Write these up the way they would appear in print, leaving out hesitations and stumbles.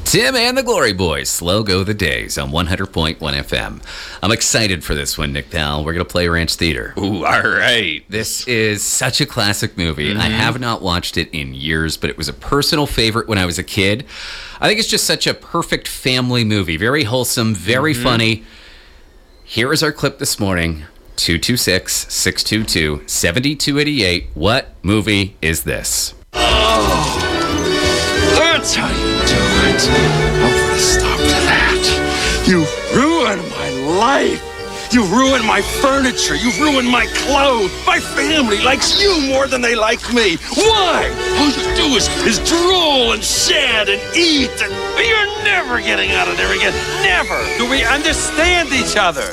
Tim and the Glory Boys, Slow Go the Days on 100.1 FM. I'm excited for this one, Nick Powell. We're going to play Ranch Theater. Ooh, all right. This is such a classic movie. I have not watched it in years, but it was a personal favorite when I was a kid. I think it's just such a perfect family movie. Very wholesome, very funny. Here is our clip this morning. 226-622-7288. What movie is this? Oh, that's how you do it. I'll put a stop to that. You ruined my life. You ruined my furniture. You ruined my clothes. My family likes you more than they like me. Why? All you do is drool and shed and eat. And you're never getting out of there again. Never. Do we understand each other?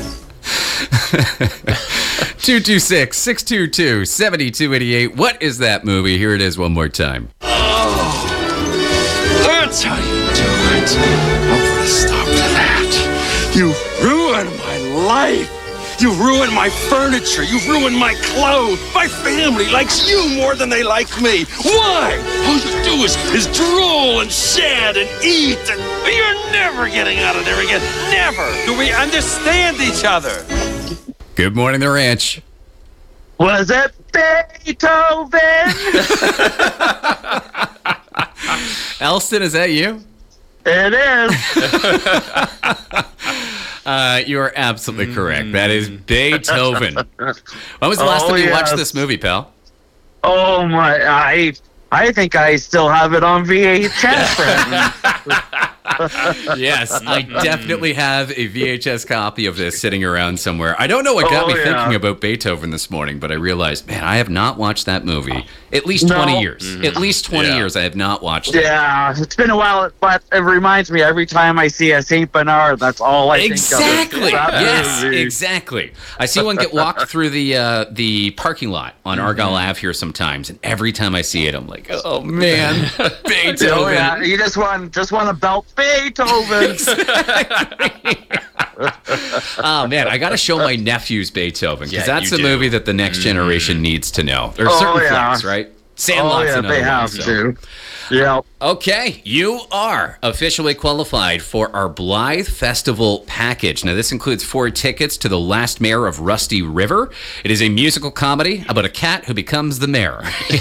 226-622-7288. What is that movie? Here it is one more time. Oh, that's how you do it. I'll put a stop to that. You ruined my life. You ruined my furniture. You ruined my clothes. My family likes you more than they like me. Why? All you do is drool and shed and eat. And you're never getting out of there again. Never. Do we understand each other? Good morning, The Ranch. Was it Beethoven? Elston, is that you? It is. You are absolutely correct. That is Beethoven. When was the last time you watched this movie, pal? Oh my! I think I still have it on VHS. Yes, I definitely have a VHS copy of this sitting around somewhere. I don't know what got me thinking about Beethoven this morning, but I realized, man, I have not watched that movie. At least 20 years. At least 20 years I have not watched it. Yeah, it's been a while, but it reminds me every time I see a St. Bernard, that's all I think of. Exactly. Yes, exactly. I see one get walked through the parking lot on Argyle Ave here sometimes, and every time I see it, I'm like, oh man, Beethoven. Oh, yeah. You just want to belt Beethoven. Oh man, I got to show my nephews Beethoven because that's a you movie that the next generation needs to know. There are certain flicks, right? Sandlot's another they one, have so. to. Yeah. Okay, you are officially qualified for our Blythe Festival package. Now, this includes 4 tickets to The Last Mayor of Rusty River. It is a musical comedy about a cat who becomes the mayor.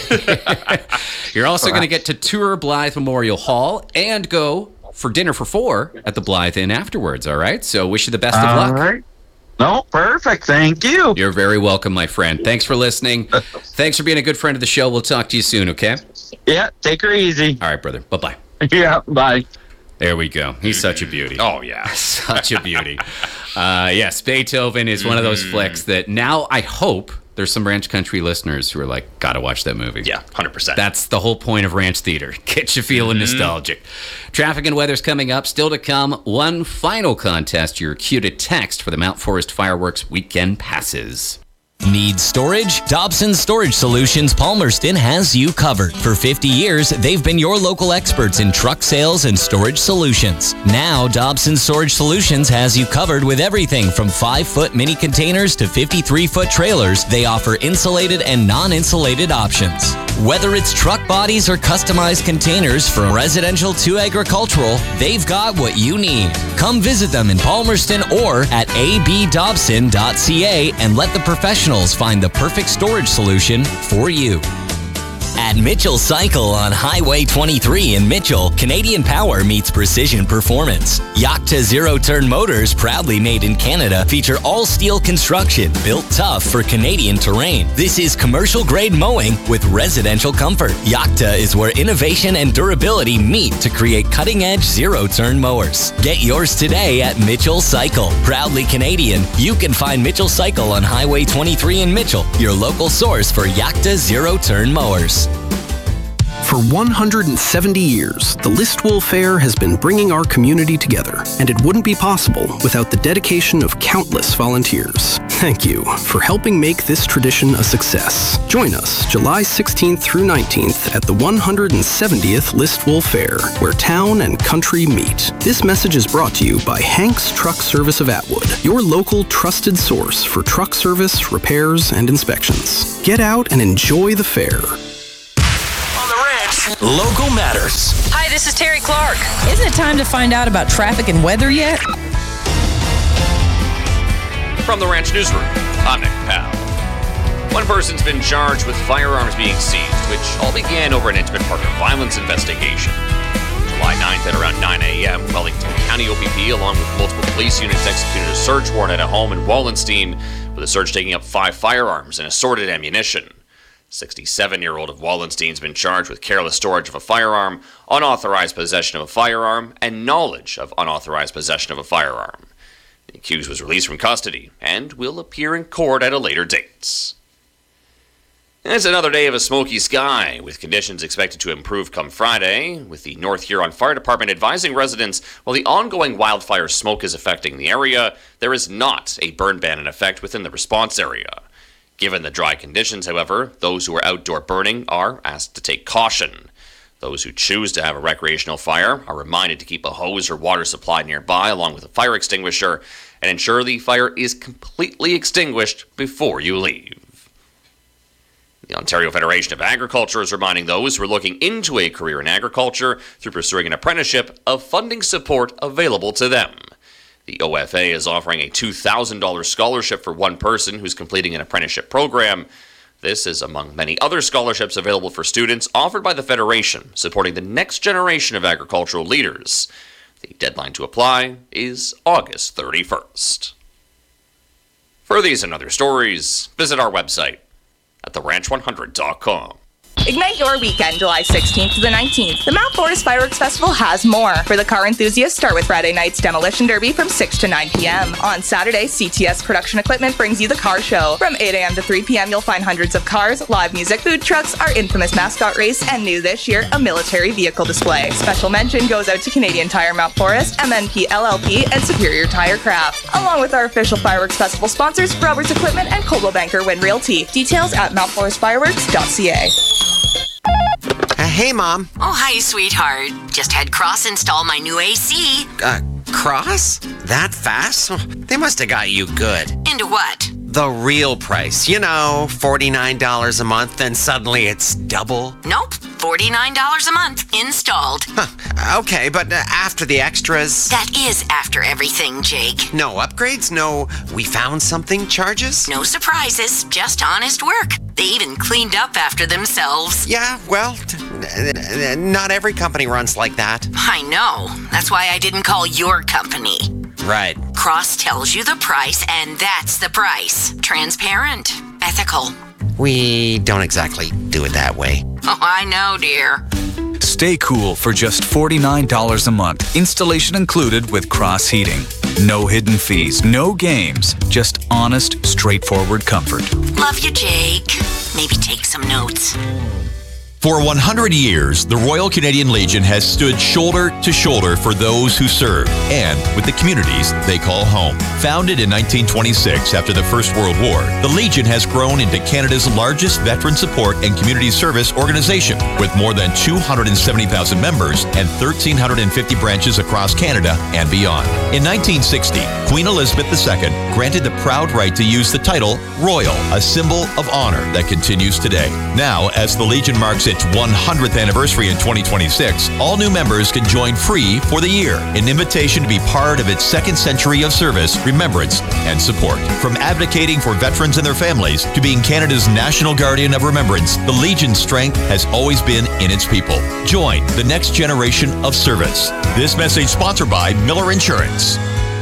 You're also going to get to tour Blythe Memorial Hall and go for dinner for 4 at the Blythe Inn afterwards, all right? So wish you the best of luck. All right. No, perfect. Thank you. You're very welcome, my friend. Thanks for listening. Thanks for being a good friend of the show. We'll talk to you soon, okay? Yeah, take her easy. All right, brother. Bye-bye. Yeah, bye. There we go. He's such a beauty. Oh, yeah. Such a beauty. Yes, Beethoven is one of those flicks that now I hope there's some Ranch Country listeners who are like, gotta watch that movie. Yeah, 100%. That's the whole point of Ranch Theater. Get you feeling nostalgic. Traffic and weather's coming up. Still to come, one final contest. Your cue to text for the Mount Forest Fireworks weekend passes. Need storage? Dobson Storage Solutions Palmerston has you covered. For 50 years, they've been your local experts in truck sales and storage solutions. Now, Dobson Storage Solutions has you covered with everything from 5-foot mini containers to 53-foot trailers. They offer insulated and non-insulated options. Whether it's truck bodies or customized containers from residential to agricultural, they've got what you need. Come visit them in Palmerston or at abdobson.ca and let the professionals find the perfect storage solution for you. At Mitchell Cycle on Highway 23 in Mitchell, Canadian Power meets precision performance. Yakta zero-turn motors, proudly made in Canada, feature all-steel construction built tough for Canadian terrain. This is commercial-grade mowing with residential comfort. Yakta is where innovation and durability meet to create cutting-edge zero-turn mowers. Get yours today at Mitchell Cycle. Proudly Canadian, you can find Mitchell Cycle on Highway 23 in Mitchell, your local source for Yakta zero-turn mowers. For 170 years, the Listowel Fair has been bringing our community together, and it wouldn't be possible without the dedication of countless volunteers. Thank you for helping make this tradition a success. Join us July 16th through 19th at the 170th Listowel Fair, where town and country meet. This message is brought to you by Hank's Truck Service of Atwood, your local trusted source for truck service, repairs, and inspections. Get out and enjoy the fair. Local matters. Hi, this is Terry Clark. Isn't it time to find out about traffic and weather yet? From the Ranch Newsroom, I'm Nick Powell. One person's been charged with firearms being seized, which all began over an intimate partner violence investigation. July 9th at around 9 a.m., Wellington County OPP, along with multiple police units, executed a search warrant at a home in Wallenstein, with the search taking up 5 firearms and assorted ammunition. 67-year-old of Wallenstein's been charged with careless storage of a firearm, unauthorized possession of a firearm, and knowledge of unauthorized possession of a firearm. The accused was released from custody and will appear in court at a later date. It's another day of a smoky sky, with conditions expected to improve come Friday, with the North Huron Fire Department advising residents while the ongoing wildfire smoke is affecting the area, there is not a burn ban in effect within the response area. Given the dry conditions, however, those who are outdoor burning are asked to take caution. Those who choose to have a recreational fire are reminded to keep a hose or water supply nearby along with a fire extinguisher and ensure the fire is completely extinguished before you leave. The Ontario Federation of Agriculture is reminding those who are looking into a career in agriculture through pursuing an apprenticeship of funding support available to them. The OFA is offering a $2,000 scholarship for one person who's completing an apprenticeship program. This is among many other scholarships available for students offered by the Federation, supporting the next generation of agricultural leaders. The deadline to apply is August 31st. For these and other stories, visit our website at theranch100.com. Ignite your weekend, July 16th to the 19th. The Mount Forest Fireworks Festival has more. For the car enthusiasts, start with Friday night's Demolition Derby from 6 to 9 p.m. On Saturday, CTS Production Equipment brings you the car show. From 8 a.m. to 3 p.m., you'll find hundreds of cars, live music, food trucks, our infamous mascot race, and new this year, a military vehicle display. Special mention goes out to Canadian Tire Mount Forest, MNP LLP, and Superior Tire Craft, along with our official Fireworks Festival sponsors, Roberts Equipment and Coldwell Banker Wind Realty. Details at mountforestfireworks.ca. Hey, Mom. Oh, hi, sweetheart. Just had Cross install my new AC. Cross? That fast? They must have got you good. Into what? The real price. You know, $49 a month, and suddenly it's double. Nope. $49 a month. Installed. Huh. Okay, but after the extras... That is after everything, Jake. No upgrades? No we found something charges? No surprises. Just honest work. They even cleaned up after themselves. Yeah, well, not every company runs like that. I know. That's why I didn't call your company. Right. Cross tells you the price, and that's the price. Transparent. Ethical. We don't exactly do it that way. Oh, I know, dear. Stay cool for just $49 a month. Installation included with Cross Heating. No hidden fees, no games. Just honest, straightforward comfort. Love you, Jake. Maybe take some notes. For 100 years, the Royal Canadian Legion has stood shoulder to shoulder for those who serve and with the communities they call home. Founded in 1926 after the First World War, the Legion has grown into Canada's largest veteran support and community service organization, with more than 270,000 members and 1,350 branches across Canada and beyond. In 1960, Queen Elizabeth II granted the proud right to use the title Royal, a symbol of honor that continues today. Now, as the Legion marks its 100th anniversary in 2026, all new members can join free for the year, an invitation to be part of its second century of service, remembrance, and support. From advocating for veterans and their families to being Canada's national guardian of remembrance, the Legion's strength has always been in its people. Join the next generation of service. This message sponsored by Miller Insurance.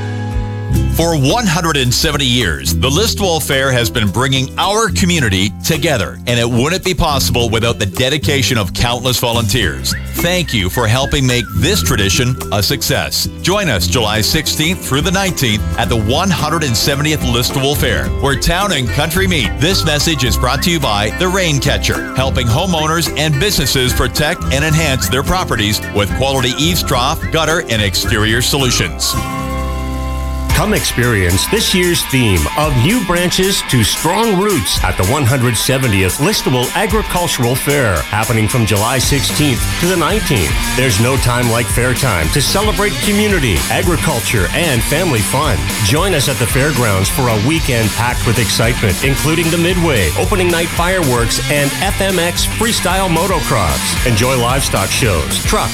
For 170 years, the Listowel Fair has been bringing our community together, and it wouldn't be possible without the dedication of countless volunteers. Thank you for helping make this tradition a success. Join us July 16th through the 19th at the 170th Listowel Fair, where town and country meet. This message is brought to you by The Raincatcher, helping homeowners and businesses protect and enhance their properties with quality eaves trough, gutter, and exterior solutions. Come experience this year's theme of New Branches to Strong Roots at the 170th Listowel Agricultural Fair, happening from July 16th to the 19th. There's no time like fair time to celebrate community, agriculture, and family fun. Join us at the fairgrounds for a weekend packed with excitement, including the Midway, opening night fireworks, and FMX freestyle motocross. Enjoy livestock shows, truck,